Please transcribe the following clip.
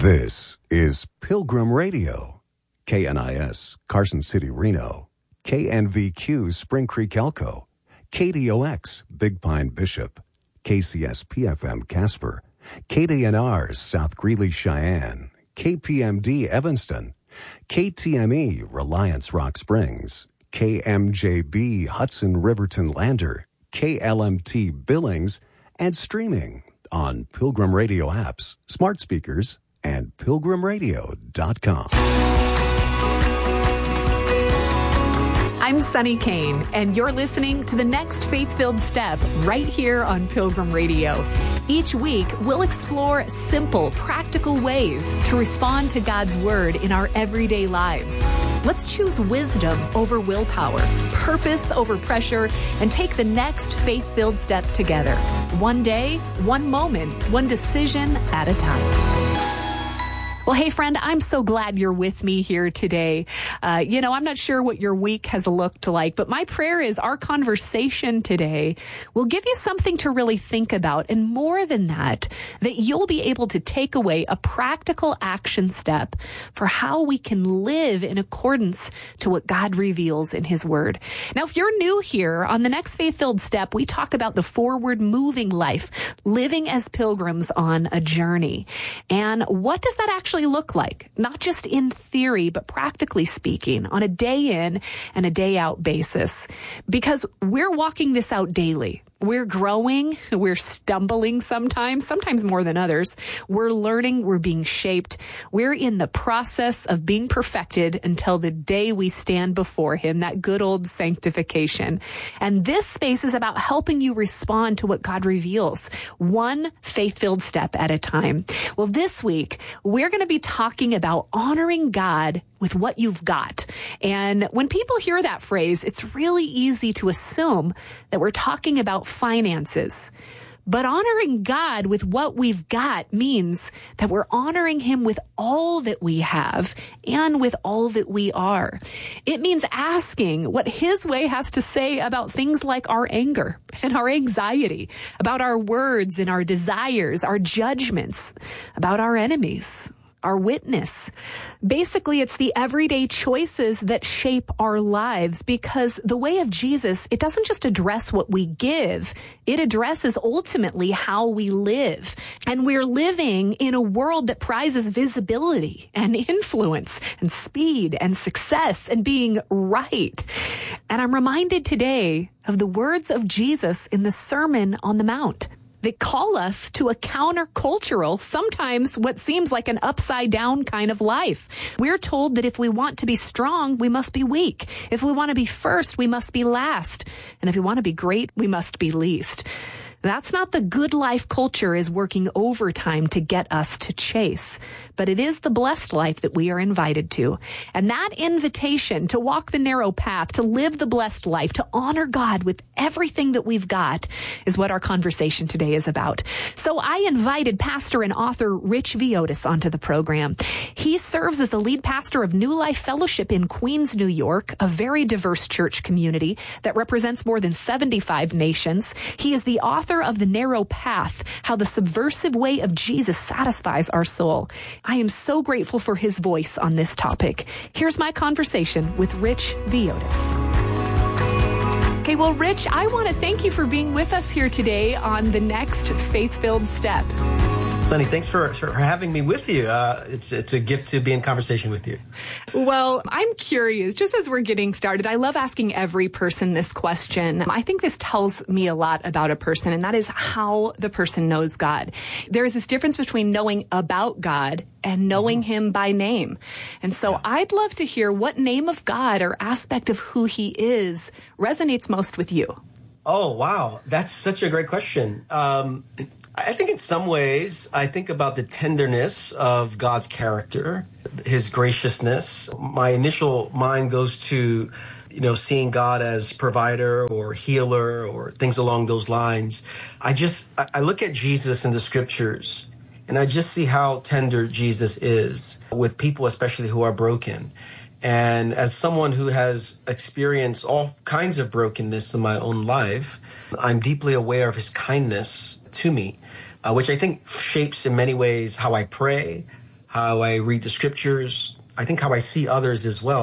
This is Pilgrim Radio, KNIS, Carson City, Reno, KNVQ, Spring Creek, Elko, KDOX, Big Pine, Bishop, KCS-PFM, Casper, KDNR, South Greeley, Cheyenne, KPMD, Evanston, KTME, Reliance, Rock Springs, KMJB, Hudson, Riverton, Lander, KLMT, Billings, and streaming on Pilgrim Radio apps, smart speakers, and pilgrimradio.com. I'm Sunny Kane, and you're listening to the next Faith-Filled Step right here on Pilgrim Radio. Each week, we'll explore simple, practical ways to respond to God's Word in our everyday lives. Let's choose wisdom over willpower, purpose over pressure, and take the next faith-filled step together. One day, one moment, one decision at a time. Well, hey, friend, I'm so glad you're with me here today. I'm not sure what your week has looked like, but my prayer is our conversation today will give you something to really think about. And more than that you'll be able to take away a practical action step for how we can live in accordance to what God reveals in His Word. Now, if you're new here, on the next Faith-Filled Step, we talk about the forward-moving life, living as pilgrims on a journey. And what does that actually look like? Not just in theory, but practically speaking, on a day in and a day out basis. Because we're walking this out daily. We're growing, we're stumbling sometimes more than others. We're learning, we're being shaped. We're in the process of being perfected until the day we stand before Him, that good old sanctification. And this space is about helping you respond to what God reveals, one faith-filled step at a time. Well, this week, we're going to be talking about honoring God with what you've got. And when people hear that phrase, it's really easy to assume that we're talking about finances. But honoring God with what we've got means that we're honoring Him with all that we have and with all that we are. It means asking what His way has to say about things like our anger and our anxiety, about our words and our desires, our judgments, about our enemies, our witness. Basically, it's the everyday choices that shape our lives, because the way of Jesus, it doesn't just address what we give. It addresses ultimately how we live. And we're living in a world that prizes visibility and influence and speed and success and being right. And I'm reminded today of the words of Jesus in the Sermon on the Mount. They call us to a countercultural, sometimes what seems like an upside down kind of life. We're told that if we want to be strong, we must be weak. If we want to be first, we must be last. And if we want to be great, we must be least. That's not the good life culture is working overtime to get us to chase, but it is the blessed life that we are invited to. And that invitation to walk the narrow path, to live the blessed life, to honor God with everything that we've got is what our conversation today is about. So I invited pastor and author Rich Villodas onto the program. He serves as the lead pastor of New Life Fellowship in Queens, New York, a very diverse church community that represents more than 75 nations. He is the author of The Narrow Path, How the Subversive Way of Jesus Satisfies Our Soul. I am so grateful for his voice on this topic. Here's my conversation with Rich Villodas. Okay, well, Rich, I want to thank you for being with us here today on the next Faith-Filled Step. Sunny, thanks for having me with you. It's a gift to be in conversation with you. Well, I'm curious, just as we're getting started, I love asking every person this question. I think this tells me a lot about a person, and that is how the person knows God. There is this difference between knowing about God and knowing Him by name. And so I'd love to hear what name of God or aspect of who He is resonates most with you. Oh, wow. That's such a great question. I think in some ways, I think about the tenderness of God's character, His graciousness. My initial mind goes to, seeing God as provider or healer or things along those lines. I look at Jesus in the scriptures, and I just see how tender Jesus is with people, especially who are broken. And as someone who has experienced all kinds of brokenness in my own life, I'm deeply aware of His kindness to me, which I think shapes in many ways how I pray, how I read the scriptures, I think how I see others as well.